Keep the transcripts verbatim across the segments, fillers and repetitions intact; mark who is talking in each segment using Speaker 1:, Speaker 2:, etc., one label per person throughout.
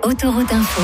Speaker 1: Autoroute Info.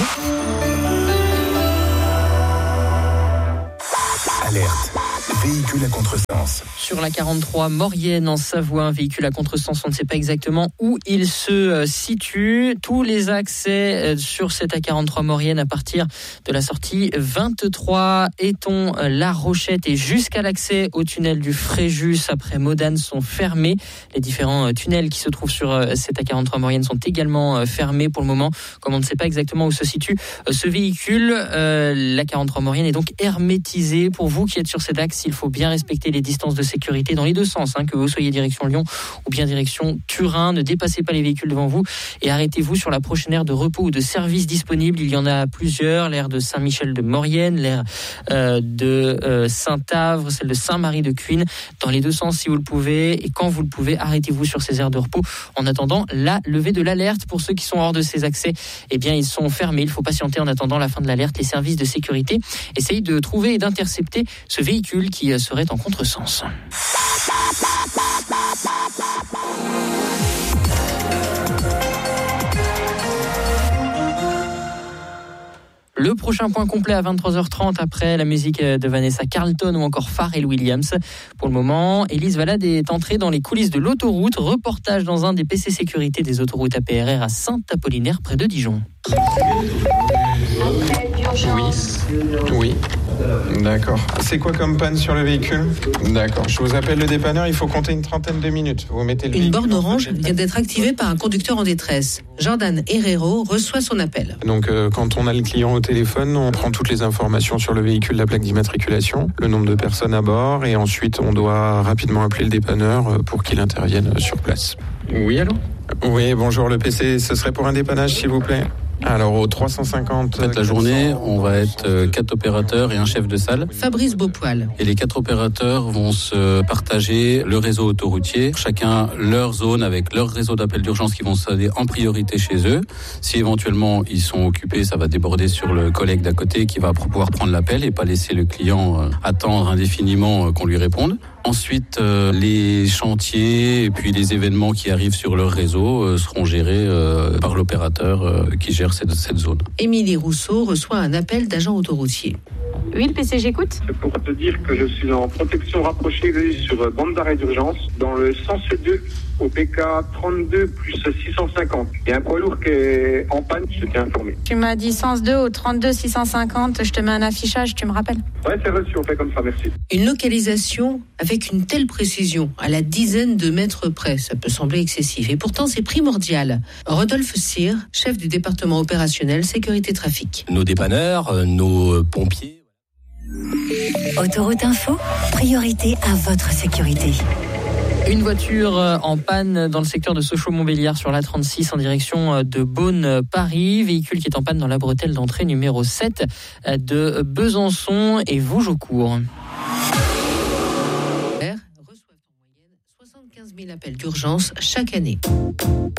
Speaker 2: Alerte. Véhicule à contresens.
Speaker 3: Sur la quarante-trois Maurienne en Savoie, un véhicule à contresens, on ne sait pas exactement où il se situe. Tous les accès sur cette A quarante-trois Maurienne à partir de la sortie vingt-trois Éton La Rochette et jusqu'à l'accès au tunnel du Fréjus après Modane sont fermés. Les différents tunnels qui se trouvent sur cette A quarante-trois Maurienne sont également fermés pour le moment. Comme on ne sait pas exactement où se situe ce véhicule, la quarante-trois Maurienne est donc hermétisée. Pour vous qui êtes sur cet axe, il faut bien respecter les distances de sécurité dans les deux sens, hein, que vous soyez direction Lyon ou bien direction Turin. Ne dépassez pas les véhicules devant vous et arrêtez-vous sur la prochaine aire de repos ou de service disponible. Il y en a plusieurs, l'aire de Saint-Michel de Maurienne, l'aire euh, de euh, Saint-Avre, celle de Saint-Marie de Cuines. Dans les deux sens si vous le pouvez et quand vous le pouvez, arrêtez-vous sur ces aires de repos. En attendant la levée de l'alerte. Pour ceux qui sont hors de ces accès, eh bien ils sont fermés. Il faut patienter en attendant la fin de l'alerte. Les services de sécurité essayent de trouver et d'intercepter ce véhicule qui serait en contresens. Le prochain point complet à vingt-trois heures trente après la musique de Vanessa Carlton ou encore Pharrell Williams. Pour le moment, Élise Valade est entrée dans les coulisses de l'autoroute. Reportage dans un des P C sécurité des autoroutes A P R R à Saint-Apollinaire près de Dijon.
Speaker 4: Oui, oui, d'accord. C'est quoi comme panne sur le véhicule ? D'accord, je vous appelle le dépanneur, il faut compter une trentaine de minutes. Vous mettez le
Speaker 5: Une borne orange vient d'être activée par un conducteur en détresse. Jordan Herrero reçoit son appel.
Speaker 4: Donc euh, quand on a le client au téléphone, on prend toutes les informations sur le véhicule, la plaque d'immatriculation, le nombre de personnes à bord et ensuite on doit rapidement appeler le dépanneur pour qu'il intervienne sur place. Oui, allô ? Oui, bonjour, le P C, ce serait pour un dépannage s'il vous plaît ? Alors au trois cent cinquante...
Speaker 6: En fait, la journée, on va être euh, quatre opérateurs et un chef de salle.
Speaker 5: Fabrice Beaupoil.
Speaker 6: Et les quatre opérateurs vont se partager le réseau autoroutier, chacun leur zone avec leur réseau d'appel d'urgence qui vont sonner en priorité chez eux. Si éventuellement ils sont occupés, ça va déborder sur le collègue d'à côté qui va pouvoir prendre l'appel et pas laisser le client euh, attendre indéfiniment euh, qu'on lui réponde. Ensuite, euh, les chantiers et puis les événements qui arrivent sur leur réseau euh, seront gérés euh, par l'opérateur euh, qui gère cette, cette zone.
Speaker 5: Émilie Rousseau reçoit un appel d'agent autoroutier.
Speaker 7: Oui, le P C, j'écoute.
Speaker 8: C'est pour te dire que je suis en protection rapprochée sur bande d'arrêt d'urgence dans le sens deux au P K trente-deux plus six cent cinquante. Il y a un poids lourd qui est en panne, je t'ai informé.
Speaker 7: Tu m'as dit sens deux au trente-deux six cent cinquante, je te mets un affichage, tu me rappelles ?
Speaker 8: Ouais, c'est reçu, on fait comme ça, merci.
Speaker 5: Une localisation avec une telle précision, à la dizaine de mètres près, ça peut sembler excessif. Et pourtant, c'est primordial. Rodolphe Cyr, chef du département opérationnel sécurité trafic.
Speaker 9: Nos dépanneurs, nos pompiers...
Speaker 1: Autoroute Info, priorité à votre sécurité.
Speaker 3: Une voiture en panne dans le secteur de Sochaux-Montbéliard sur l'A trente-six en direction de Beaune-Paris. Véhicule qui est en panne dans la bretelle d'entrée numéro sept de Besançon et Vougeaucourt.
Speaker 5: Reçoivent en moyenne soixante-quinze mille appels d'urgence chaque année.